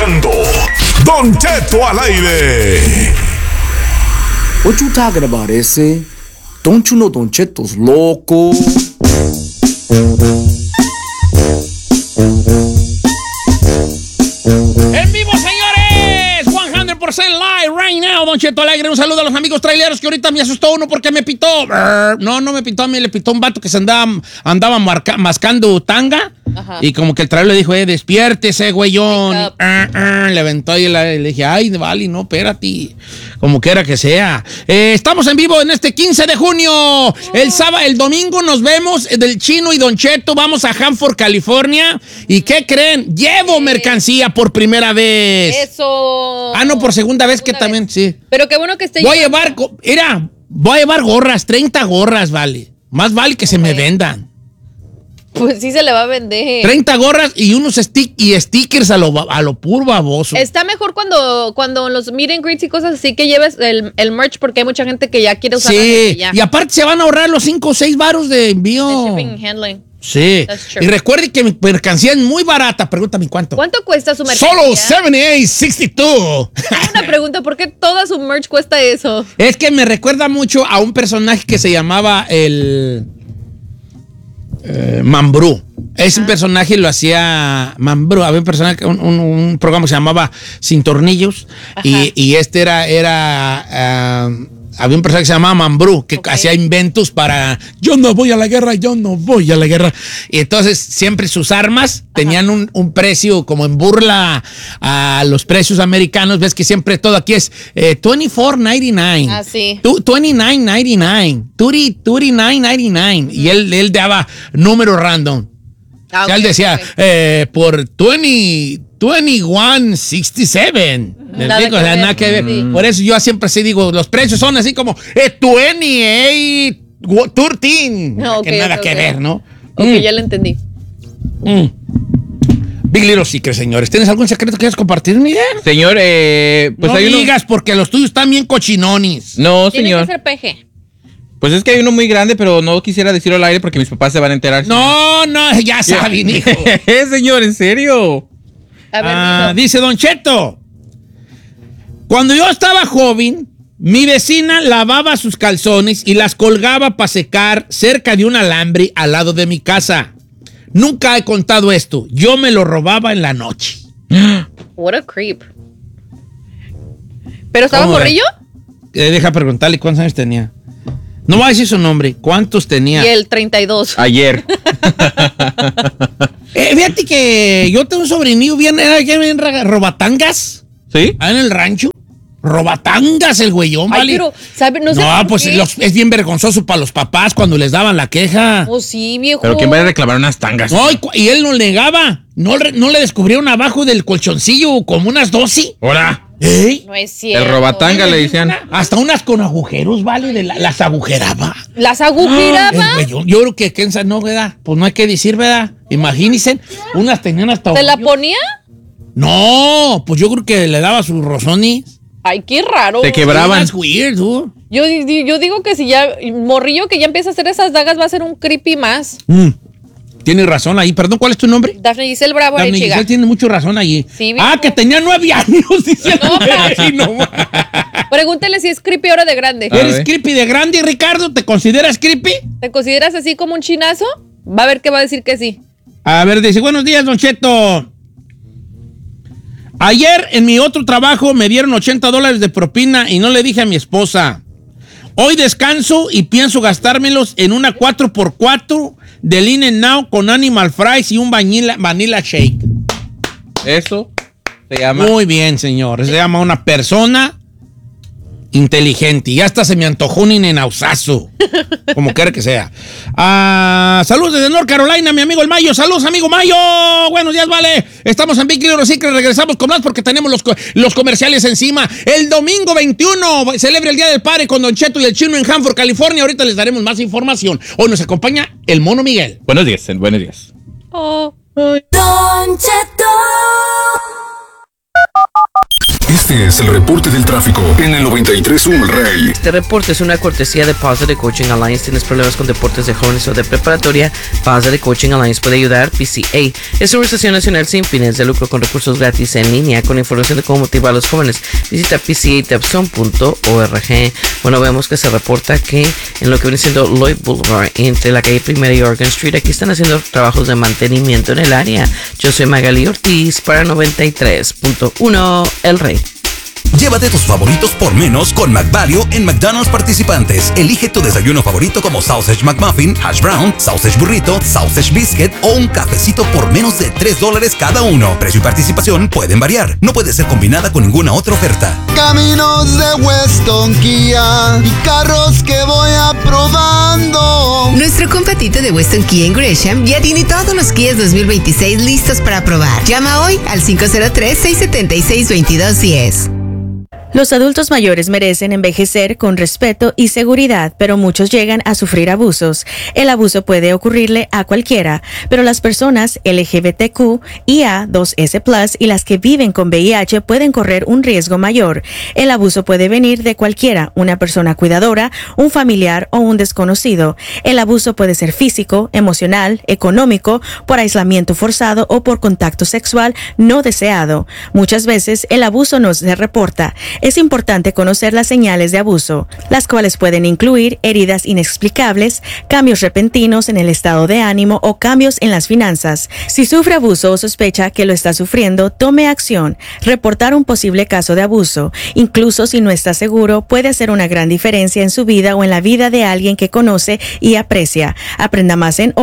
escuchando Don Cheto al aire. What you talking about, ese? Don't you know Don Cheto's loco? ¡En vivo, señores! 100% live right now, Don Cheto Alegre. Un saludo a los amigos traileros que ahorita me asustó uno porque me pitó. No me pitó a mí, le pitó un vato que se andaba mascando tanga. Ajá. Y como que el trailer le dijo, despiértese, güeyón. Le aventó y le dije, ay, vale, no, espérate. Como quiera que sea. Estamos en vivo en este 15 de junio. El domingo nos vemos del Chino y Don Cheto. Vamos a Hanford, California. ¿Y qué creen? Llevo mercancía por primera vez. Eso. No, por segunda vez que también, sí. Pero qué bueno que esté. Voy a llevar gorras, 30 gorras, vale. Más vale que se me vendan. Pues sí se le va a vender. 30 gorras y unos stickers a lo puro baboso. Está mejor cuando los meet and greets y cosas así que lleves el merch porque hay mucha gente que ya quiere usar. Sí, y aparte se van a ahorrar los 5 o 6 varos de envío. De shipping and handling. Sí. Y recuerde que mi mercancía es muy barata. Pregúntame cuánto. ¿Cuánto cuesta su mercancía? Solo $78.62. Una pregunta, ¿por qué toda su merch cuesta eso? Es que me recuerda mucho a un personaje que se llamaba el Mambrú. Ese personaje lo hacía Mambrú. Había un personaje, un programa que se llamaba Sin Tornillos. Y este era había un personaje que se llamaba Mambrú, que hacía inventos para yo no voy a la guerra. Y entonces siempre sus armas tenían un precio como en burla a los precios americanos. Ves que siempre todo aquí es $24.99. Ah, sí. $29.99. $39.99. Y él daba números random. O sea, él decía, por 21.67. Nada que ver. Sí. Por eso yo siempre sí digo, los precios son así como 28.13. Que nada que ver, ¿no? Ok, ya lo entendí. Big Little Secret, señores. ¿Tienes algún secreto que quieras compartir, Miguel? Señor, pues no hay digas porque los tuyos están bien cochinones. No, Tiene señor. que ser peje. Pues es que hay uno muy grande, pero no quisiera decirlo al aire porque mis papás se van a enterar. No, ya saben, hijo. Señor, ¿en serio? A ver, dice Don Cheto. Cuando yo estaba joven, mi vecina lavaba sus calzones y las colgaba para secar cerca de un alambre al lado de mi casa. Nunca he contado esto. Yo me lo robaba en la noche. What a creep. ¿Pero estaba morrillo? Deja preguntarle cuántos años tenía. No voy a decir su nombre. ¿Cuántos tenía? Y el 32. Ayer. Fíjate que yo tengo un sobrinillo bien robatangas. ¿Sí? En el rancho. Robatangas el güeyón, ¿vale? Ay, pero, ¿sabe? No sé pues es bien vergonzoso para los papás cuando les daban la queja. Oh, sí, viejo. Pero ¿quién va a reclamar unas tangas? No, y él no negaba. No le descubrieron abajo del colchoncillo como unas 12. ¡Hola! No es cierto. El robatanga le decían. Hasta unas con agujeros, ¿vale? Las agujeraba. ¿Las agujeraba? Yo creo que Kenza no, ¿verdad? Pues no hay que decir, ¿verdad? Imagínense, unas tenían hasta... ¿Se la ponía? No, pues yo creo que le daba sus rozones. Ay, qué raro. Se quebraban. Es weird, ¿tú? Yo digo que si ya morrillo que ya empieza a hacer esas dagas va a ser un creepy más. Tienes razón ahí. Perdón, ¿cuál es tu nombre? Dafne Giselle Bravo Dafne Giselle tiene mucho razón allí. Sí, que tenía 9 años. Dice no, pregúntele si es creepy ahora de grande. ¿Eres creepy de grande, Ricardo? ¿Te consideras creepy? ¿Te consideras así como un chinazo? Va a ver qué va a decir que sí. A ver, dice, buenos días, Don Cheto. Ayer en mi otro trabajo me dieron $80 de propina y no le dije a mi esposa. Hoy descanso y pienso gastármelos en una 4x4 del In-N-Out con Animal Fries y un vanilla shake. Eso se llama. Muy bien, señor. Se llama una persona inteligente. Y hasta se me antojó un In-N-Outsazo. Como quiera que sea. Saludos desde North Carolina, mi amigo el Mayo. Saludos, amigo Mayo. Buenos días, vale. Estamos en Big Little Secret. Regresamos con más porque tenemos los comerciales encima. El domingo 21 celebra el Día del Padre con Don Cheto y el Chino en Hanford, California. Ahorita les daremos más información. Hoy nos acompaña el Mono Miguel. Buenos días, buenos días. Oh. Don Cheto. Este es el reporte del tráfico en el 93.1 El Rey. Este reporte es una cortesía de Positive Coaching Alliance. ¿Tienes problemas con deportes de jóvenes o de preparatoria? Positive Coaching Alliance puede ayudar. PCA es una organización nacional sin fines de lucro con recursos gratis en línea con información de cómo motivar a los jóvenes. Visita pcatepson.org. Bueno, vemos que se reporta que en lo que viene siendo Lloyd Boulevard entre la calle Primera y Oregon Street, aquí están haciendo trabajos de mantenimiento en el área. Yo soy Magali Ortiz para 93.1 El Rey. Llévate tus favoritos por menos con McValue en McDonald's participantes. Elige tu desayuno favorito como Sausage McMuffin, Hash Brown, Sausage Burrito, Sausage Biscuit o un cafecito por menos de $3 cada uno. Precio y participación pueden variar. No puede ser combinada con ninguna otra oferta. Caminos de Weston Kia y carros que voy aprobando. Nuestro compatito de Weston Kia en Gresham ya tiene todos los Kias 2026 listos para probar. Llama hoy al 503-676-2210. Los adultos mayores merecen envejecer con respeto y seguridad, pero muchos llegan a sufrir abusos. El abuso puede ocurrirle a cualquiera, pero las personas LGBTQ, IA2S+, y las que viven con VIH pueden correr un riesgo mayor. El abuso puede venir de cualquiera, una persona cuidadora, un familiar o un desconocido. El abuso puede ser físico, emocional, económico, por aislamiento forzado o por contacto sexual no deseado. Muchas veces el abuso no se reporta. Es importante conocer las señales de abuso, las cuales pueden incluir heridas inexplicables, cambios repentinos en el estado de ánimo o cambios en las finanzas. Si sufre abuso o sospecha que lo está sufriendo, tome acción. Reportar un posible caso de abuso, incluso si no está seguro, puede hacer una gran diferencia en su vida o en la vida de alguien que conoce y aprecia. Aprenda más en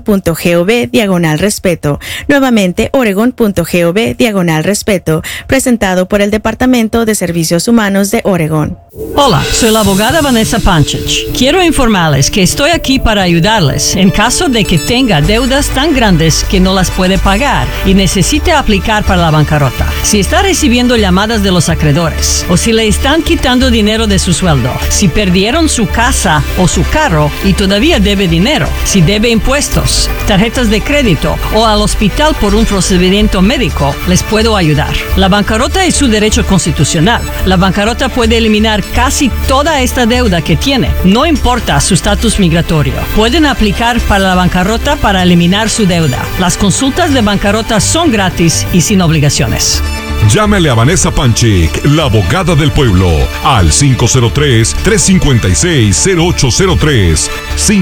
oregon.gov/respeto. Nuevamente, oregon.gov/respeto. Presentado por el Departamento de Servicios Humanos de Oregon. Hola, soy la abogada Vanessa Panchich. Quiero informarles que estoy aquí para ayudarles en caso de que tenga deudas tan grandes que no las puede pagar y necesite aplicar para la bancarrota. Si está recibiendo llamadas de los acreedores o si le están quitando dinero de su sueldo, si perdieron su casa o su carro y todavía debe dinero, si debe impuestos, tarjetas de crédito o al hospital por un procedimiento médico, les puedo ayudar. La bancarrota es su derecho constitucional. La bancarrota puede eliminar casi toda esta deuda que tiene, no importa su estatus migratorio. Pueden aplicar para la bancarrota para eliminar su deuda. Las consultas de bancarrota son gratis y sin obligaciones. Llámele a Vanessa Panchik, la abogada del pueblo, al 503-356-0803.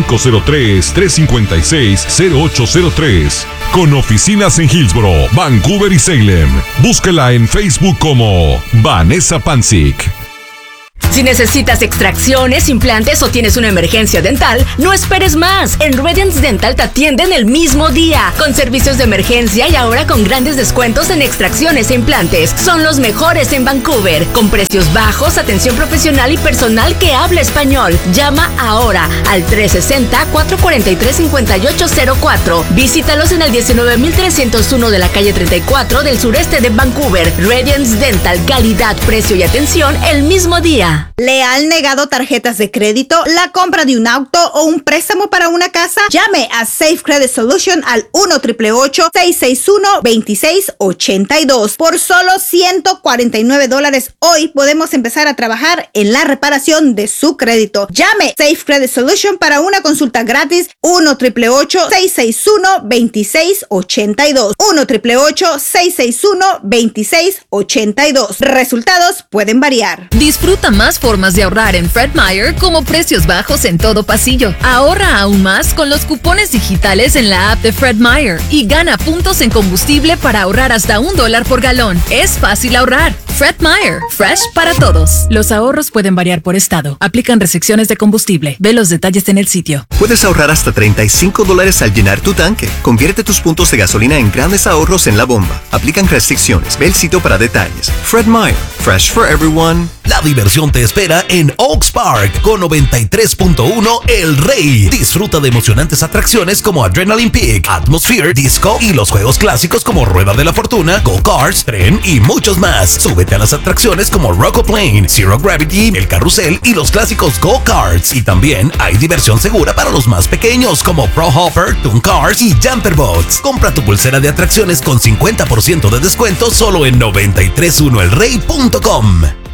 503-356-0803. Con oficinas en Hillsboro, Vancouver y Salem. Búsquela en Facebook como Vanessa Panchik. Si necesitas extracciones, implantes o tienes una emergencia dental, no esperes más. En Radiance Dental te atienden el mismo día, con servicios de emergencia y ahora con grandes descuentos en extracciones e implantes. Son los mejores en Vancouver, con precios bajos, atención profesional y personal que habla español. Llama ahora al 360-443-5804. Visítalos en el 19,301 de la calle 34 del sureste de Vancouver. Radiance Dental, calidad, precio y atención el mismo día. ¿Le han negado tarjetas de crédito, la compra de un auto o un préstamo para una casa? Llame a Safe Credit Solution al 1-888-661-2682. Por solo $149 hoy podemos empezar a trabajar en la reparación de su crédito. Llame Safe Credit Solution para una consulta gratis. 1-888-661-2682. 1-888-661-2682. Resultados pueden variar. Disfruta más formas de ahorrar en Fred Meyer, como precios bajos en todo pasillo. Ahorra aún más con los cupones digitales en la app de Fred Meyer y gana puntos en combustible para ahorrar hasta $1 por galón. Es fácil ahorrar. Fred Meyer, fresh para todos. Los ahorros pueden variar por estado. Aplican restricciones de combustible. Ve los detalles en el sitio. Puedes ahorrar hasta $35 al llenar tu tanque. Convierte tus puntos de gasolina en grandes ahorros en la bomba. Aplican restricciones. Ve el sitio para detalles. Fred Meyer, fresh for everyone. La diversión te espera en Oaks Park con 93.1 El Rey. Disfruta de emocionantes atracciones como Adrenaline Peak, Atmosphere, Disco y los juegos clásicos como Rueda de la Fortuna, Go-Karts, Tren y muchos más. Súbete a las atracciones como Rocoplane, Zero Gravity, El Carrusel y los clásicos Go-Karts. Y también hay diversión segura para los más pequeños como Pro Hopper, Toon Cars y Jumper Boats. Compra tu pulsera de atracciones con 50% de descuento solo en 931elrey.com.